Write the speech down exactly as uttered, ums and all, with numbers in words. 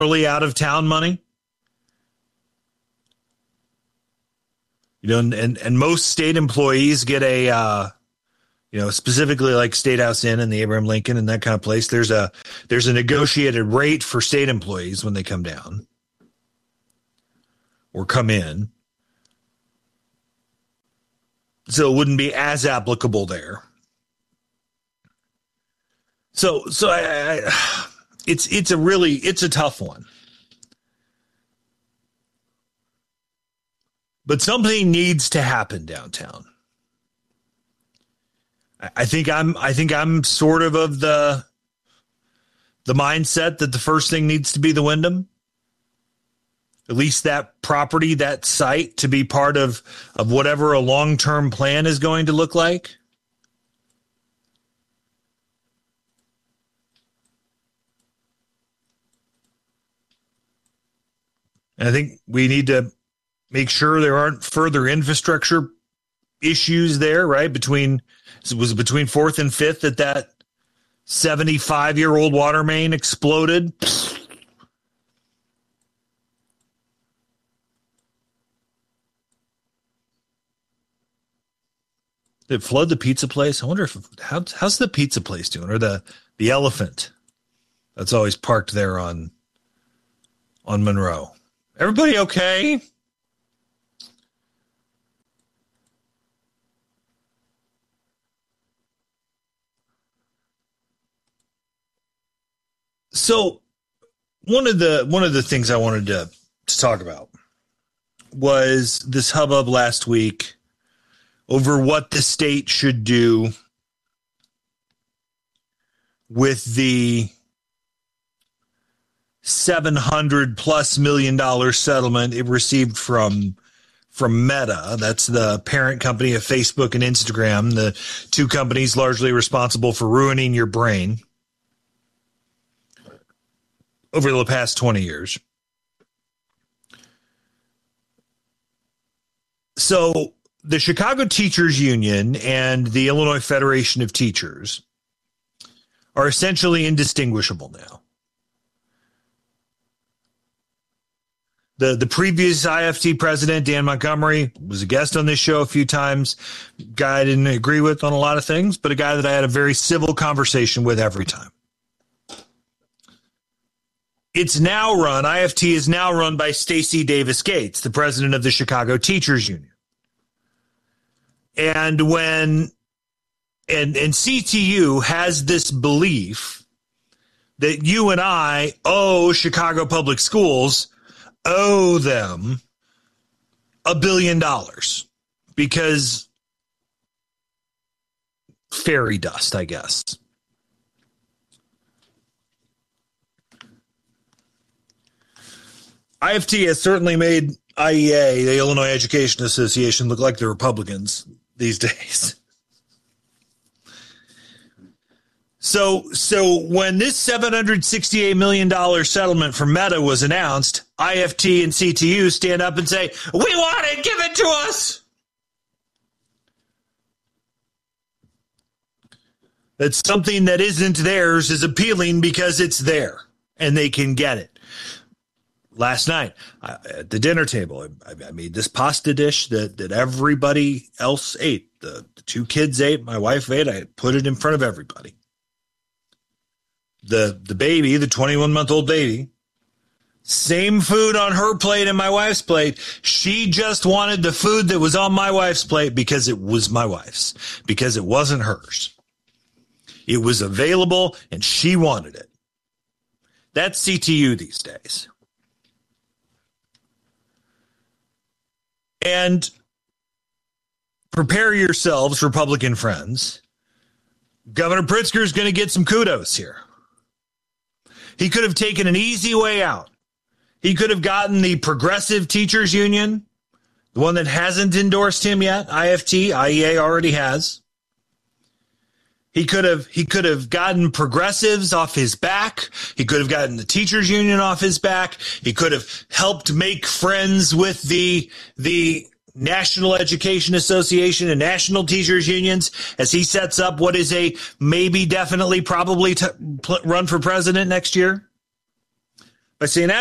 early out of town money. You know, and, and, and most state employees get a, uh, you know, specifically like State House Inn and the Abraham Lincoln and that kind of place. There's a there's a negotiated rate for state employees when they come down or come in. So it wouldn't be as applicable there. So so I, I, it's it's a really it's a tough one. But something needs to happen downtown. I think I'm I think I'm sort of of the the mindset that the first thing needs to be the Wyndham. At least that property, that site, to be part of, of whatever a long-term plan is going to look like. And I think we need to make sure there aren't further infrastructure issues there, right? Between, it was between fourth and fifth that that seventy-five-year-old water main exploded. Did it flood the pizza place? I wonder if, how, how's the pizza place doing? Or the, the elephant that's always parked there on, on Monroe. Everybody okay? So one of the one of the things I wanted to, to talk about was this hubbub last week over what the state should do with the seven hundred plus million dollar settlement it received from from Meta. That's the parent company of Facebook and Instagram, the two companies largely responsible for ruining your brain over the past twenty years. So the Chicago Teachers Union and the Illinois Federation of Teachers are essentially indistinguishable now. The, the previous I F T president, Dan Montgomery, was a guest on this show a few times. Guy I didn't agree with on a lot of things, but a guy that I had a very civil conversation with every time. It's now run, I F T is now run by Stacey Davis Gates, the president of the Chicago Teachers Union. And when, and, and C T U has this belief that you and I owe Chicago Public Schools, owe them a billion dollars because fairy dust, I guess. I F T has certainly made I E A, the Illinois Education Association, look like the Republicans these days. So, so when this seven hundred sixty-eight million dollars settlement from Meta was announced, I F T and C T U stand up and say, "We want it, give it to us." That something that isn't theirs is appealing because it's there and they can get it. Last night I, at the dinner table, I, I made this pasta dish that, that everybody else ate. The, the two kids ate, my wife ate. I put it in front of everybody. The the baby, the twenty-one-month-old baby, same food on her plate and my wife's plate. She just wanted the food that was on my wife's plate because it was my wife's, because it wasn't hers. It was available and she wanted it. That's C T U these days. And prepare yourselves, Republican friends. Governor Pritzker is going to get some kudos here. He could have taken an easy way out. He could have gotten the Progressive Teachers Union, the one that hasn't endorsed him yet, I F T, I E A already has. He could have he could have gotten progressives off his back. He could have gotten the teachers union off his back. He could have helped make friends with the the National Education Association and National Teachers Unions as he sets up what is a maybe, definitely, probably t- run for president next year. by saying